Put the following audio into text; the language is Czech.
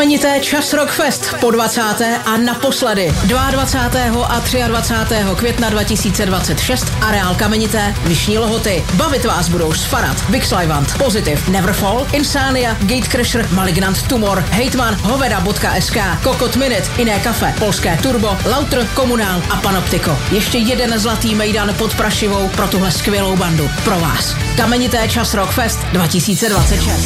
Kamenité Čas Rock Fest po 20. a naposledy 22. a 23. května 2026 Areál Kamenité, Vyšní Lhoty. Bavit vás budou Sfarad, Vixlivant, Positive, Neverfall, Insania, Gatecrasher, Malignant Tumor, Hejtman, Hoveda.sk, Kokot Minute, Iné kafe, Polské Turbo, Lauter, Komunál a Panoptiko. Ještě jeden zlatý mejdan pod Prašivou pro tuhle skvělou bandu. Pro vás. Kamenité Čas Rock Fest 2026.